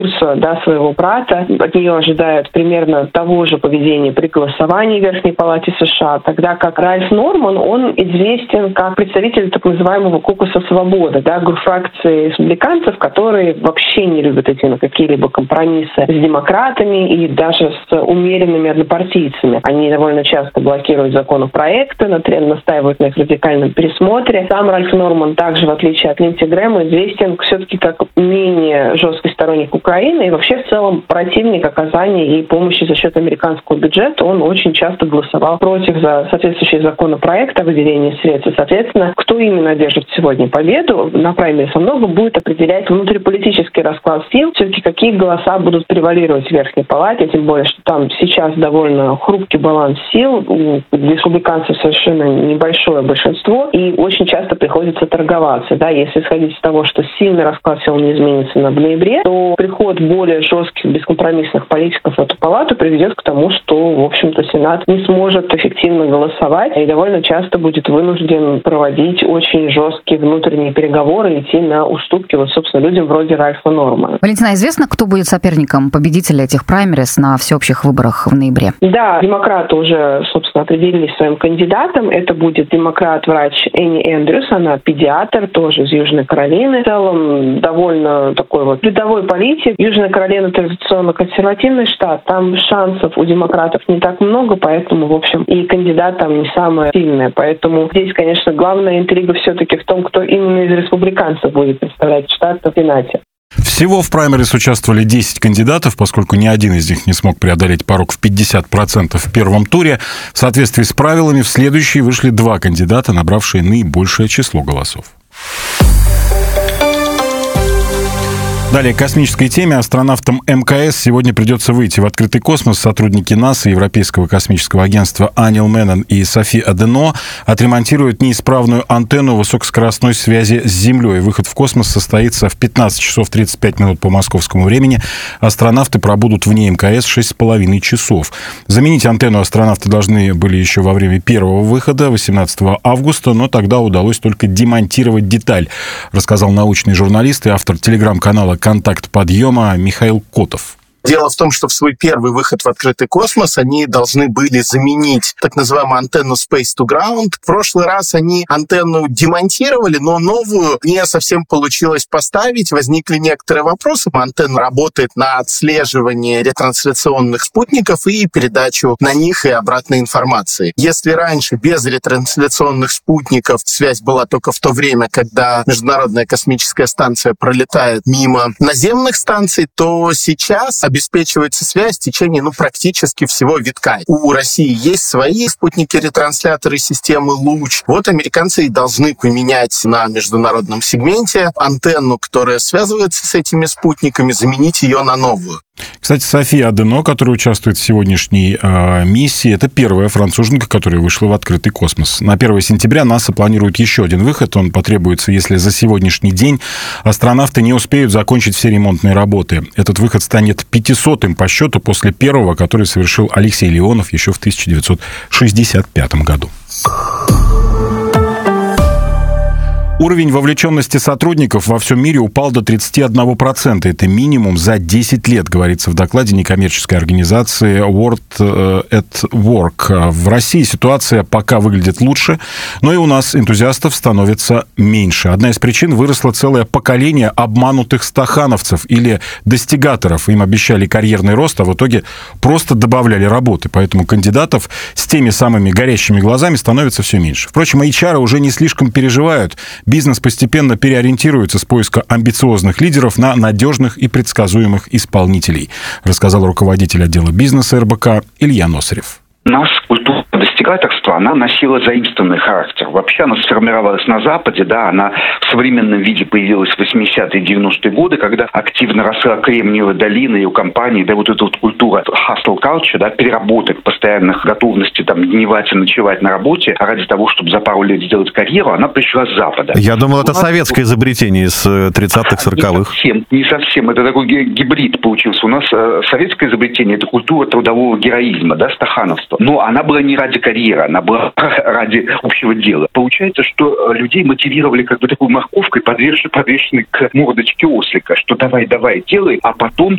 курса, своего брата. От нее ожидают примерно того же поведения при голосовании в Верхней Палате США, тогда как Ральф Норман, он известен как представитель так называемого кокуса свободы, фракции республиканцев, которые вообще не любят идти на какие-либо компромиссы с демократами и даже с умеренными однопартийцами. Они довольно часто блокируют законопроекты, настаивают на их радикальном пересмотре. Сам Ральф Норман также, в отличие от Линдси Грэма, известен все-таки как менее жесткий сторонник Украины и вообще в целом противник оказания ей помощи за счет американского бюджета. Он очень часто голосовал против за соответствующий законопроект о выделении средств. И, соответственно, кто именно одержит сегодня победу на праймериз, во многом будет определять внутриполитический расклад сил, все-таки какие голоса будут превалировать в Верхней Палате, тем более, что там сейчас довольно хрупкий баланс сил, у республиканцев совершенно небольшое большинство, и очень часто приходится торговаться. Если исходить из того, что сильный расклад сил не изменится в ноябре, то приход более жестких, бескомпромиссных политиков в эту палату приведет к тому, что, в общем-то, Сенат не сможет эффективно голосовать и довольно часто будет вынужден проводить очень жесткие внутренние переговоры, идти на уступки, собственно, людям вроде Ральфа Нормана. Валентина, известно, кто будет соперником победителя этих праймериз на всеобщих выборах в ноябре? Да, демократы уже, собственно, определились своим кандидатом. Это будет демократ-врач Энни Эндрюс, она педиатр, тоже из Южной Каролины. В целом, довольно такой рядовой политик. Южная Каролина традиционно консервативный штат, там шансов у демократов не так много, поэтому, в общем, и кандидат там не самая сильная. Поэтому здесь, конечно, главная интрига все-таки в том, кто именно из республиканцев будет представлять штат в Сенате. Всего в праймериз участвовали 10 кандидатов, поскольку ни один из них не смог преодолеть порог в 50% в первом туре. В соответствии с правилами в следующий вышли 2 кандидата, набравшие наибольшее число голосов. Далее к космической теме. Астронавтам МКС сегодня придется выйти в открытый космос. Сотрудники НАСА, Европейского космического агентства Анил Меннен и Софи Адено отремонтируют неисправную антенну высокоскоростной связи с Землей. Выход в космос состоится в 15 часов 35 минут по московскому времени. Астронавты пробудут вне МКС 6,5 часов. Заменить антенну астронавты должны были еще во время первого выхода, 18 августа, но тогда удалось только демонтировать деталь, рассказал научный журналист и автор телеграм-канала «Контакт подъема» Михаил Котов. Дело в том, что в свой первый выход в открытый космос они должны были заменить так называемую антенну Space to Ground. В прошлый раз они антенну демонтировали, но новую не совсем получилось поставить. Возникли некоторые вопросы. Антенна работает на отслеживание ретрансляционных спутников и передачу на них и обратной информации. Если раньше без ретрансляционных спутников связь была только в то время, когда Международная космическая станция пролетает мимо наземных станций, то сейчас обеспечивается связь в течение практически всего витка. У России есть свои спутники-ретрансляторы системы «Луч». Вот американцы и должны поменять на международном сегменте антенну, которая связывается с этими спутниками, заменить ее на новую. Кстати, Софи Адено, которая участвует в сегодняшней миссии, это первая француженка, которая вышла в открытый космос. На 1 сентября НАСА планирует еще один выход. Он потребуется, если за сегодняшний день астронавты не успеют закончить все ремонтные работы. Этот выход станет 500-м по счету после первого, который совершил Алексей Леонов еще в 1965 году. Уровень вовлеченности сотрудников во всем мире упал до 31%. Это минимум за 10 лет, говорится в докладе некоммерческой организации World at Work. В России ситуация пока выглядит лучше, но и у нас энтузиастов становится меньше. Одна из причин — выросло целое поколение обманутых стахановцев или достигаторов. Им обещали карьерный рост, а в итоге просто добавляли работы. Поэтому кандидатов с теми самыми горящими глазами становится все меньше. Впрочем, HR уже не слишком переживают. Бизнес постепенно переориентируется с поиска амбициозных лидеров на надежных и предсказуемых исполнителей, рассказал руководитель отдела бизнеса РБК Илья Носарев. Наша культура достигаторства, она носила заимствованный характер. Вообще она сформировалась на Западе, она в современном виде появилась в 80-е и 90-е годы, когда активно росла Кремниевая долина, и у компаний, эта культура hustle culture, переработок, постоянных готовности дневать и ночевать на работе ради того, чтобы за пару лет сделать карьеру, она пришла с Запада. Я думал, это советское изобретение из 30-х, 40-х. Не совсем. Это такой гибрид получился. У нас советское изобретение — это культура трудового героизма, стахановства. Но она была не ради карьеры, карьера, она была ради общего дела. Получается, что людей мотивировали как бы такой морковкой, подвешенной к мордочке ослика, что давай, делай, а потом